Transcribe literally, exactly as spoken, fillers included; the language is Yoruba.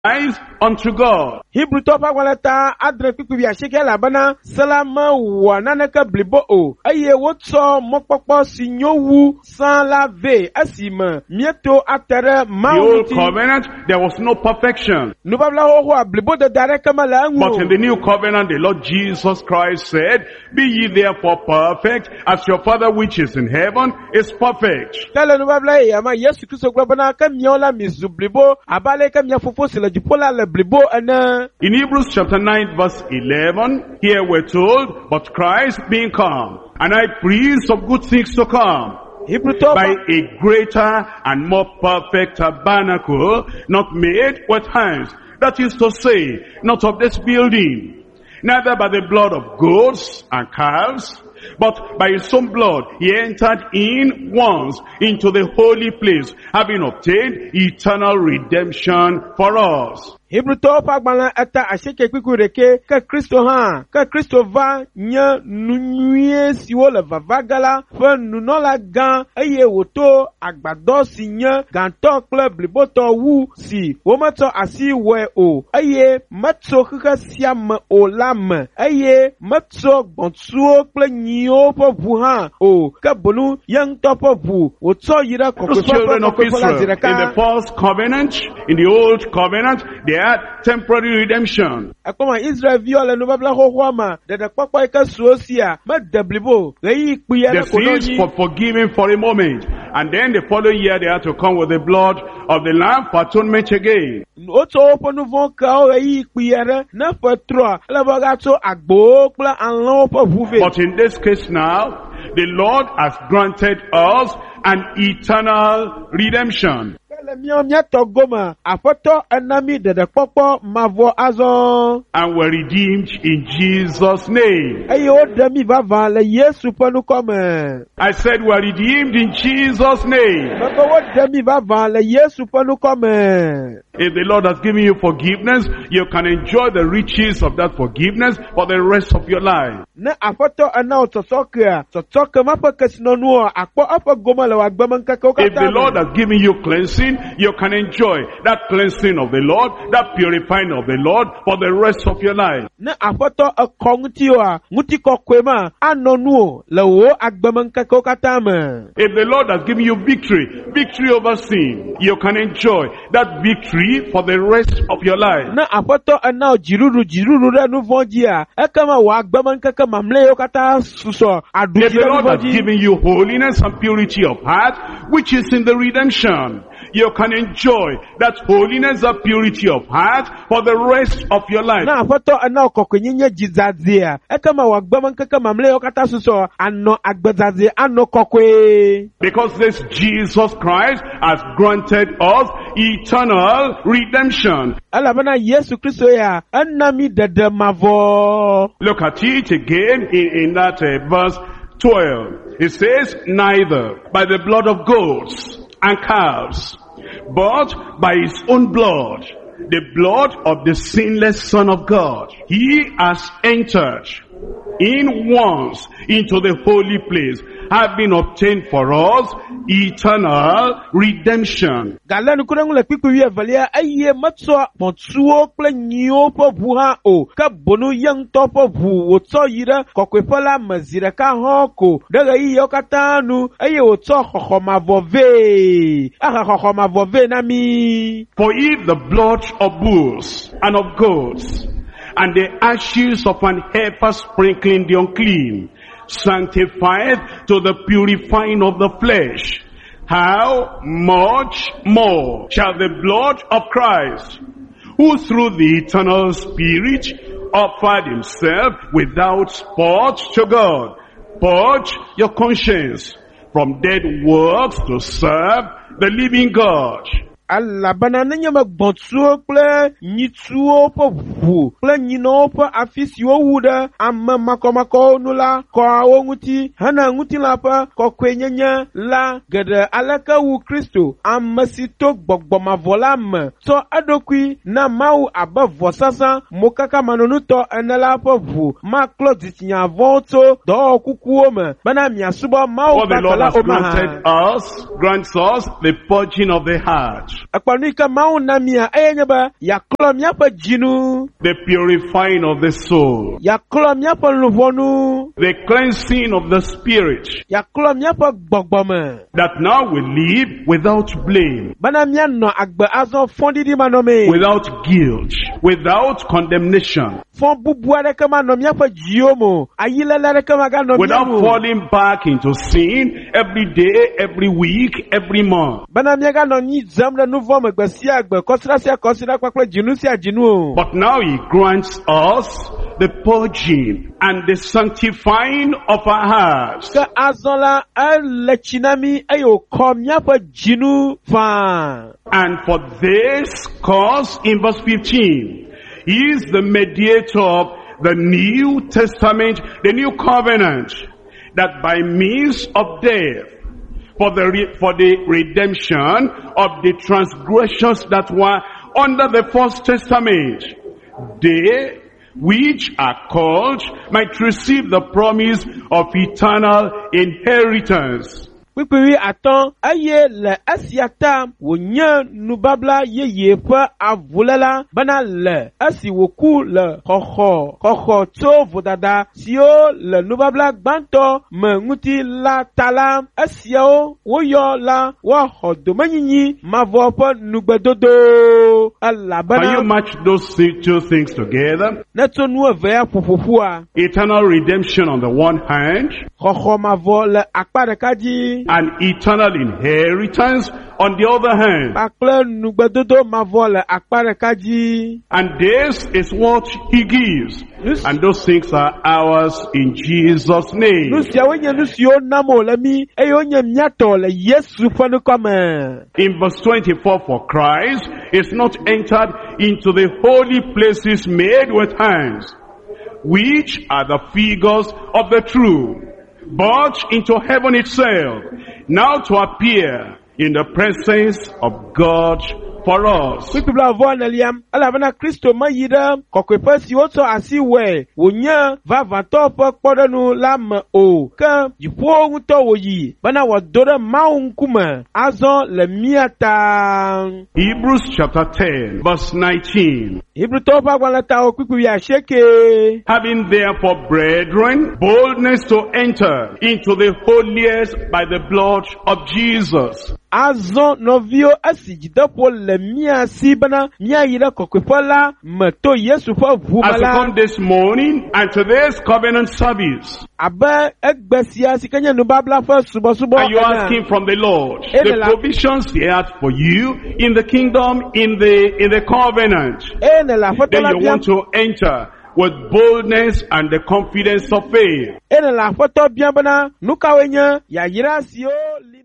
unto God. Hebrew topa walata adre pipi ya sheke la bana salama wanana ka blibo o aye wotso mokpokpo sinyowu sans laver asima mieto atere The old mauti covenant, there was no perfection. nubabla ho ho blibo de dare kama la ngu But in the new covenant, the Lord Jesus Christ said, be ye therefore perfect, as your Father which is in heaven is perfect. kala nubabla ya ma Yesu Kristo globana ka miola mizu blibo abale ka mia fofo sila dipola le blibo ana. In Hebrews chapter nine verse eleven, here we're told, but Christ being come, and high priest of good things to come, Hebrew topa by a greater and more perfect tabernacle, not made with hands. That is to say, not of this building, neither by the blood of goats and calves, but by his own blood he entered in once into the holy place, having obtained eternal redemption for us. Hebrew topa gbana ata asheke kwiku reke ka Kristo ha ka Kristo va nya nunye siwo le vavagala fe nunola gan eye woto agbado si nya ganto kle bliboto wu si womato asi we o eye matso kaka siam o lam eye matso gbontuo kle nyio po bu ha o ka bonu yang topo bu woto yira Those children of Israel in the first covenant, in the old covenant, they had temporary redemption. Akoma Israel viola no babla ho hoama de de papa ka suosia ma deblibo reyi piya The na sins koloni for forgiving for a moment, and then the following year they had to come with the blood of the lamb for atonement again. oto opo no von ka o reyi piya re na patro la baga to agbo pla anlo po vuve. But in this case now, the Lord has granted us an eternal redemption. Le mio mia to goma afoto enami de de popo mavo azo And were redeemed in Jesus' name. ayo demi vava le Yesu panu come I said we're redeemed in Jesus' name. bako wo demi vava le Yesu panu come. If the Lord has given you forgiveness, you can enjoy the riches of that forgiveness for the rest of your life. Na afoto ana otosoka totoka mapa kasinonuo akpo apa goma le wagbama nkaka If the Lord has given you cleansing, you can enjoy that cleansing of the Lord, that purifying of the Lord for the rest of your life. na afoto akongtio a nguti kokwema anonuo le wo agbama nkaka katama. If the Lord has given you victory, victory over sin, you can enjoy that victory for the rest of your life. Na afoto ana jiruru jiruru re nu vonji a ekama wa agbama nkaka mamle yo kata suso adu If the jiruru Lord has vonji. given you holiness and purity of heart, which is in the redemption, you can enjoy that holiness and purity of heart for the rest of your life. Na afoto ana okokwenye jizazi a ekama wa agbama nkaka mamle yo kata suso ano agbezazi ano kokwe. Because this Jesus Christ has granted us eternal redemption. Alabana Yesu Kristo ya anami dede mavo. Look at it again in, in that uh, verse twelve. It says, neither by the blood of goats and calves, but by his own blood, the blood of the sinless Son of God. He has entered in once into the holy place, having obtained for us eternal redemption. Galanu kurengu le piku ye valia aye matso pontuo ple nyo po buha o ka bonu yang to po bu wotso yira kokwefola mazira ka hoko daga yi yokatanu aye wotso khokhoma vove aha khokhoma vove nami. For if the blood of bulls and of goats and the ashes of an heifer sprinkling the unclean sanctifieth to the purifying of the flesh, how much more shall the blood of Christ, who through the eternal Spirit offered himself without spot to God, purge your conscience from dead works to serve the living God. Allah banana nyama gbontuo kple nyituo po vu kple nyino po afisi wo wuda amma makomako nula ko awo nguti hana nguti la pa ko kwenyenya la gede alaka wu Kristo amma sito gbogboma volam to adokui na mau abavo sasa mokaka manonu to enela po vu ma close tinya voto do kukuo me bana mi asubo mau What the Lord bakala has o ma granted us, grants us the purging of the heart. Akpanu ika mau namia enyeba ya klom ya pa jinu. the purifying of the soul, Ya klom ya pa luvonu. the cleansing of the spirit, Ya klom ya pa gbogbome. that now we live without blame, Bana mia no agbe azon fondi di manome. without guilt, without condemnation, Fon bubuare kama no mia pa jiomo. Ayilele kama ga no without mia. falling back into sin every day, every week, every month. Bana mia ga no ni zamre nouveau me gbesi agbe kosira sia kosira kwakle jinu sia jinu. But now he grants us the purging and the sanctifying of our hearts. Ka azola ele chinami ayo kom mia pa jinu fa. And for this cause, in verse fifteen, he is the mediator of the New Testament, the New Covenant, that by means of death, for the re- for the redemption of the transgressions that were under the First Testament, they which are called might receive the promise of eternal inheritance. Pipiri atan aye le asiata wonya nubabla yeye pa avulela bana le asi woku le khokho khokho to vodada sio le nubabla gbanto menguti la tala asio woyo la wa hodomanyinyi mavo pa nugbedodo alla Can you bana match those two things together? neto nu vea fufufua Eternal redemption on the one hand, khokho mavo le akpare kaji and eternal inheritance on the other hand. akle nugbedodo mavo le akpare kaji. And this is what he gives. Yes. And those things are ours in Jesus' name. Nusia wenye nusio namo le mi eyo nye miato le Yesu fanu kome. In verse twenty-four, for Christ is not entered into the holy places made with hands, which are the figures of the true, but into heaven itself, now to appear in the presence of God for us. Kwikibla vwana liam, ala vana Kristo mayida, kokwepa si woto asiwe, wonya, va vantopa kwadanu lam o, ka, jipo nguto woyi, bana wadora maunkume, azon le miata. Hebrews chapter ten, verse nineteen. Hebrew topa wana tao kwikwi ya sheke. Having therefore, brethren, boldness to enter into the holiest by the blood of Jesus. Azon novio asijidapo le mia sibana mia yira kokwepola meto Yesu fa As we vumala. come this morning and today's covenant service, Abe egbesia sikanya nubabla fa subo subo. and you're asking from the Lord Amen. the provisions He had for you in the kingdom, in the in the covenant, Ene la then foto la you biam. want to enter with boldness and the confidence of faith. Ene la foto biam bana nuka wenya ya yira sio.